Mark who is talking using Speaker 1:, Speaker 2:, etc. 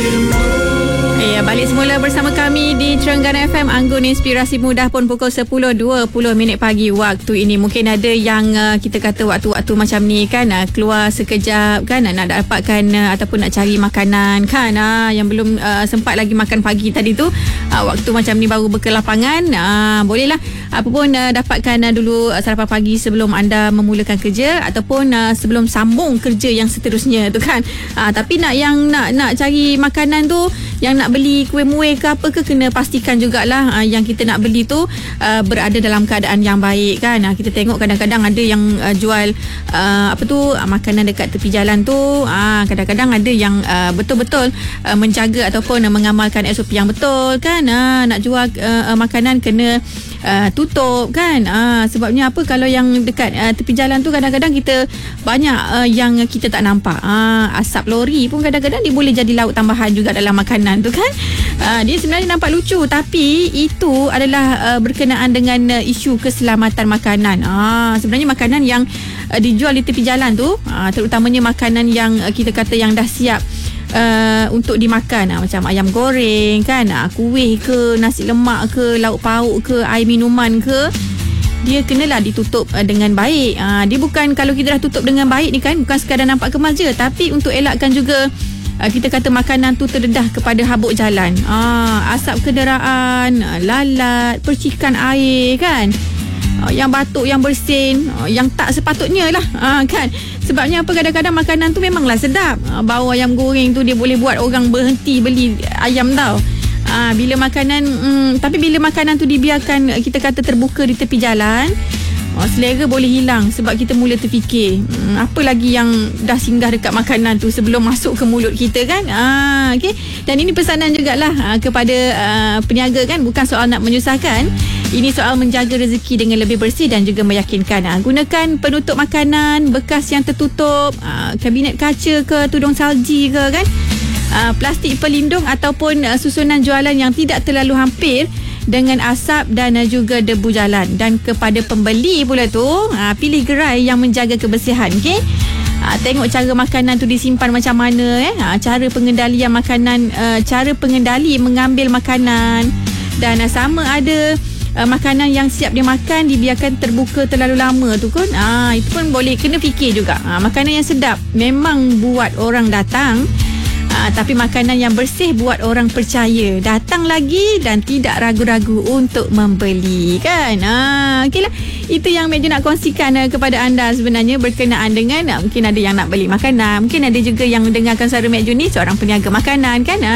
Speaker 1: Balik semula bersama kami di Terengganu FM. Anggun Inspirasi Mudah pun pukul 10.20 pagi waktu ini. Mungkin ada yang kita kata waktu-waktu macam ni kan, keluar sekejap kan, nak dapatkan ataupun nak cari makanan kan, yang belum sempat lagi makan pagi tadi tu, waktu macam ni baru bekal lapangan, bolehlah apa pun dapatkan dulu sarapan pagi sebelum anda memulakan kerja ataupun sebelum sambung kerja yang seterusnya tu kan. Tapi nak cari makanan tu, yang nak beli kuih muih ke apa ke, kena pastikan jugalah yang kita nak beli tu berada dalam keadaan yang baik kan. Kita tengok kadang-kadang ada yang jual makanan dekat tepi jalan tu, kadang-kadang ada yang betul-betul menjaga ataupun mengamalkan SOP yang betul kan. Nak jual makanan kena tutup kan. Sebabnya apa, kalau yang dekat tepi jalan tu kadang-kadang kita banyak yang kita tak nampak. Asap lori pun kadang-kadang dia boleh jadi lauk tambahan juga dalam makanan tu kan. Dia sebenarnya nampak lucu, tapi itu adalah berkenaan dengan isu keselamatan makanan. Sebenarnya makanan yang dijual di tepi jalan tu, terutamanya makanan yang kita kata yang dah siap untuk dimakan, macam ayam goreng kan, kuih ke, nasi lemak ke, lauk pauk ke, air minuman ke, dia kenalah ditutup dengan baik. Dia bukan, kalau kita dah tutup dengan baik ni kan, bukan sekadar nampak kemas je, tapi untuk elakkan juga kita kata makanan tu terdedah kepada habuk jalan, asap kenderaan, lalat, percikan air kan, yang batuk, yang bersin, yang tak sepatutnya lah kan. Sebabnya apa, kadang-kadang makanan tu memanglah sedap, bau ayam goreng tu dia boleh buat orang berhenti beli ayam tau. Bila makanan tapi bila makanan tu dibiarkan kita kata terbuka di tepi jalan, selera boleh hilang sebab kita mula terfikir apa lagi yang dah singgah dekat makanan tu sebelum masuk ke mulut kita kan. Okay. Dan ini pesanan jugalah kepada peniaga kan, bukan soal nak menyusahkan, ini soal menjaga rezeki dengan lebih bersih dan juga meyakinkan. Gunakan penutup makanan bekas yang tertutup, kabinet kaca ke, tudung salji ke kan, plastik pelindung ataupun susunan jualan yang tidak terlalu hampir dengan asap dan juga debu jalan. Dan kepada pembeli pula tu, pilih gerai yang menjaga kebersihan. Okay? Tengok cara makanan tu disimpan macam mana, cara pengendalian makanan, cara pengendali mengambil makanan, dan sama ada makanan yang siap dimakan dibiarkan terbuka terlalu lama tu kan, itu pun boleh kena fikir juga. Makanan yang sedap memang buat orang datang, tapi makanan yang bersih buat orang percaya datang lagi dan tidak ragu-ragu untuk membeli kan. Okeylah, itu yang Meja nak kongsikan kepada anda sebenarnya berkenaan dengan mungkin ada yang nak beli makanan, mungkin ada juga yang mendengarkan suara Meja ni seorang peniaga makanan kan.